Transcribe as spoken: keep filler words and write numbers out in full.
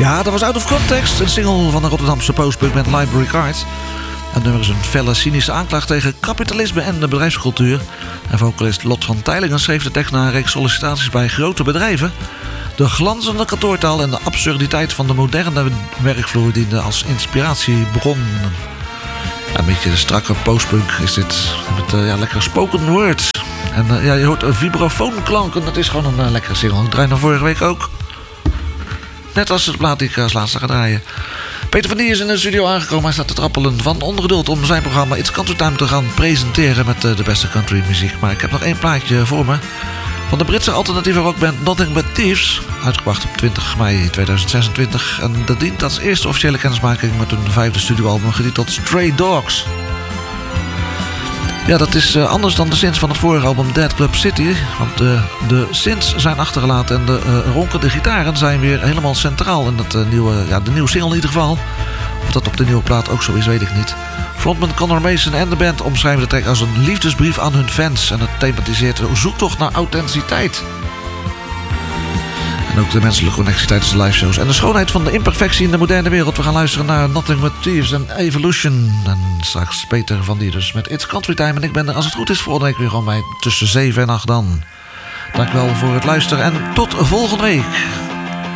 Ja, dat was Out of Context, een single van de Rotterdamse postpunk met Library Cards. Het nummer is een felle, cynische aanklacht tegen kapitalisme en de bedrijfscultuur. En vocalist Lot van Teylingen schreef de tekst na een reeks sollicitaties bij grote bedrijven. De glanzende kantoortaal en de absurditeit van de moderne werkvloer dienden als inspiratiebron. Ja, een beetje de strakke postpunk is dit, met uh, ja, lekkere spoken words. En uh, ja, je hoort een vibrafoonklanken, dat is gewoon een uh, lekkere single. Ik draai nog vorige week ook. Net als het plaat die ik als laatste ga draaien. Peter van Die is in de studio aangekomen. Hij staat te trappelen van ongeduld om zijn programma It's Country Time te gaan presenteren met uh, de beste country muziek. Maar ik heb nog één plaatje voor me. Van de Britse alternatieve rockband Nothing But Thieves. Uitgebracht op twintig mei tweeduizend zesentwintig. En dat dient als eerste officiële kennismaking met hun vijfde studioalbum getiteld Stray Dogs. Ja, dat is uh, anders dan de synths van het vorige album Dead Club City. Want uh, de synths zijn achtergelaten en de uh, ronkende gitaren zijn weer helemaal centraal in dat, uh, nieuwe, ja, de nieuwe single in ieder geval. Of dat op de nieuwe plaat ook zo is, weet ik niet. Frontman Conor Mason en de band omschrijven de track als een liefdesbrief aan hun fans. En het thematiseert een zoektocht naar authenticiteit. En ook de menselijke connectie tijdens de liveshows. En de schoonheid van de imperfectie in de moderne wereld. We gaan luisteren naar Nothing But Thieves en Evolution. En straks Peter van Die dus met It's Country Time. En ik ben er, als het goed is, volgende week weer gewoon bij tussen zeven en acht dan. Dank wel voor het luisteren en tot volgende week.